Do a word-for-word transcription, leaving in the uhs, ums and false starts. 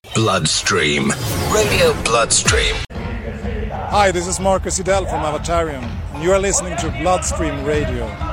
Bloodstream. Radio Bloodstream. Hi, this is Marcus Idell from Avatarium, and you are listening to Bloodstream Radio.